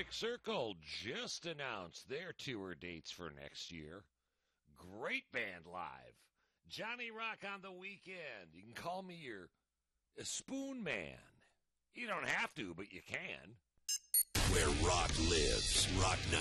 Arctic Circle just announced their tour dates for next year. Great band live. Johnny Rock on the weekend. You can call me your spoon man. You don't have to, but you can. Where rock lives, Rock